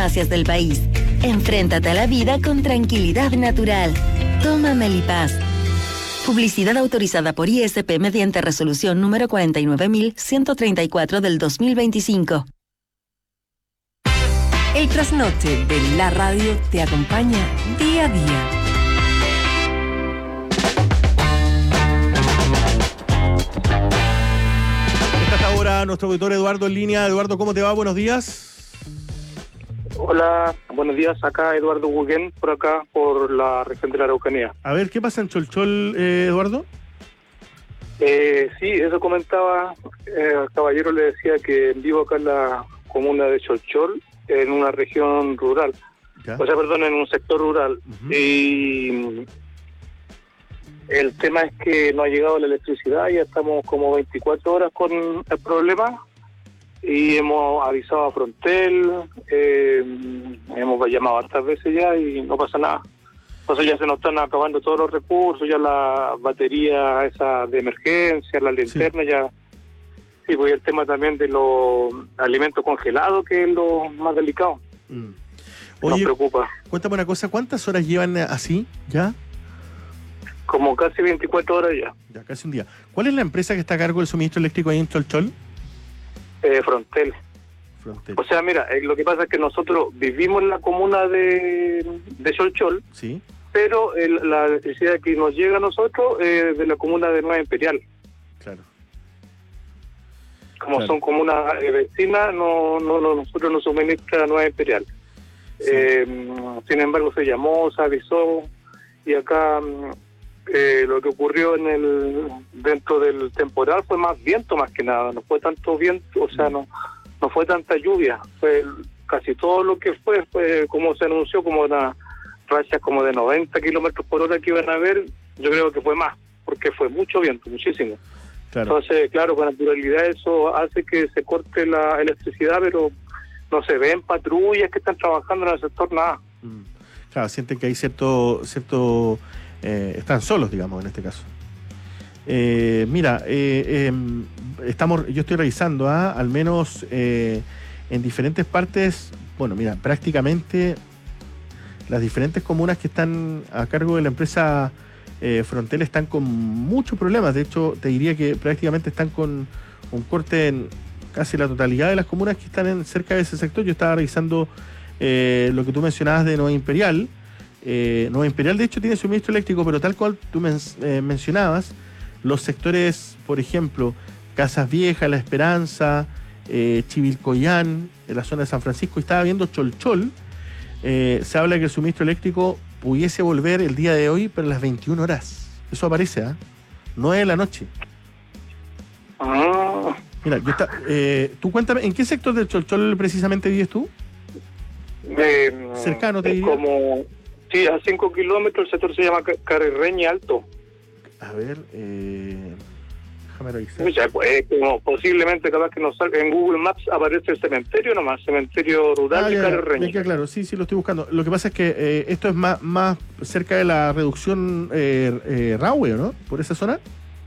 farmacias del país. Enfréntate a la vida con tranquilidad natural. Toma Melipaz. Publicidad autorizada por ISP mediante resolución número 49.134 del 2025. El trasnoche de la radio te acompaña día a día. Hasta ahora nuestro auditor Eduardo en línea. Eduardo, ¿cómo te va? Buenos días. Hola, buenos días. Acá Eduardo Huguén, por acá, por la región de la Araucanía. A ver, ¿qué pasa en Cholchol, Eduardo? Sí, eso comentaba. Al caballero le decía que vivo acá en la comuna de Cholchol, en una región rural. ¿Ya? O sea, perdón, en un sector rural. Uh-huh. Y el tema es que no ha llegado la electricidad, ya estamos como 24 horas con el problema. Y hemos avisado a Frontel, hemos llamado hartas veces ya y no pasa nada. Entonces ya se nos están acabando todos los recursos, ya la batería esa de emergencia, la linterna, ya. Sí, pues el tema también de los alimentos congelados, que es lo más delicado. Oye, nos preocupa. Cuéntame una cosa, ¿cuántas horas llevan así ya? Como casi 24 horas ya. Ya, casi un día. ¿Cuál es la empresa que está a cargo del suministro eléctrico ahí en Cholchol? Frontel. O sea, mira, lo que pasa es que nosotros vivimos en la comuna de Cholchol, sí, pero la electricidad que nos llega a nosotros es de la comuna de Nueva Imperial. Claro. Como son comunas vecinas, nosotros nos suministra Nueva Imperial. Sí. Sin embargo, se llamó, se avisó, y acá lo que ocurrió dentro del temporal fue más viento más que nada, no fue tanto viento, o sea, no fue tanta lluvia, fue casi todo lo que fue como se anunció, como una racha como de 90 kilómetros por hora que iban a haber. Yo creo que fue más, porque fue mucho viento, muchísimo. Claro. Entonces, claro, con naturalidad eso hace que se corte la electricidad, pero no se ven patrullas que están trabajando en el sector, nada. Claro, sienten que hay cierto están solos, digamos, en este caso. Mira, yo estoy revisando, al menos en diferentes partes, bueno, mira, prácticamente las diferentes comunas que están a cargo de la empresa Frontel están con muchos problemas. De hecho, te diría que prácticamente están con un corte en casi la totalidad de las comunas que están cerca de ese sector. Yo estaba revisando lo que tú mencionabas de Nueva Imperial. Nueva Imperial, de hecho, tiene suministro eléctrico, pero tal cual tú mencionabas, los sectores, por ejemplo, Casas Viejas, La Esperanza, Chivilcoyán, en la zona de San Francisco, y estaba viendo Cholchol, se habla que el suministro eléctrico pudiese volver el día de hoy, pero a las 21 horas. Eso aparece, 9 de la noche. Mira, tú cuéntame, ¿en qué sector del Cholchol precisamente vives tú? Cercano, te diría. Como, sí, a 5 kilómetros, el sector se llama Carrereña Alto. A ver, déjame revisar. O sea, pues, como posiblemente capaz que nos salga en Google Maps, aparece el cementerio nomás, cementerio rural de Carrereña. Me queda claro, sí, lo estoy buscando. Lo que pasa es que esto es más cerca de la reducción Rahue, ¿no? Por esa zona.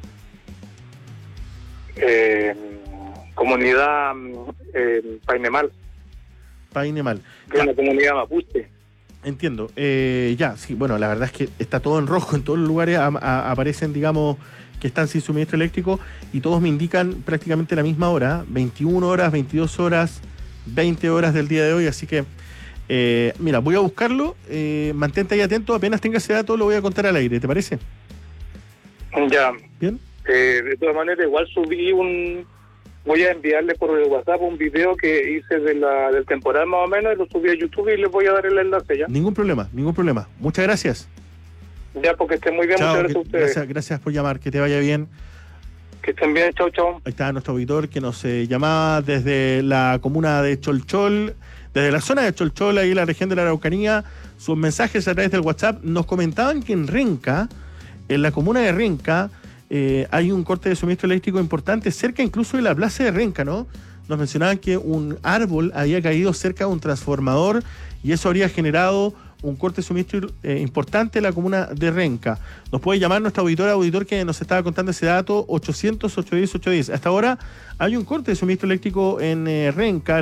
Comunidad Painemal. Painemal. Que es una comunidad mapuche. Entiendo. Ya, sí, bueno, la verdad es que está todo en rojo en todos los lugares, aparecen, digamos, que están sin suministro eléctrico, y todos me indican prácticamente la misma hora, 21 horas, 22 horas, 20 horas del día de hoy, así que, mira, voy a buscarlo, mantente ahí atento, apenas tenga ese dato lo voy a contar al aire, ¿te parece? Ya. ¿Bien? De todas maneras, igual voy a enviarle por WhatsApp un video que hice del temporal más o menos, y lo subí a YouTube y les voy a dar el enlace ya. Ningún problema. Muchas gracias. Ya, porque estén muy bien. Chao, muchas gracias a ustedes. Gracias por llamar, que te vaya bien. Que estén bien, chao. Ahí está nuestro auditor que nos llamaba desde la comuna de Cholchol, desde la zona de Cholchol, ahí en la región de la Araucanía. Sus mensajes a través del WhatsApp nos comentaban que en Renca, en la comuna de Renca, hay un corte de suministro eléctrico importante, cerca incluso de la plaza de Renca, ¿no? Nos mencionaban que un árbol había caído cerca de un transformador y eso habría generado un corte de suministro importante en la comuna de Renca. Nos puede llamar nuestro auditor que nos estaba contando ese dato, 800-810-810. Hasta ahora hay un corte de suministro eléctrico en Renca.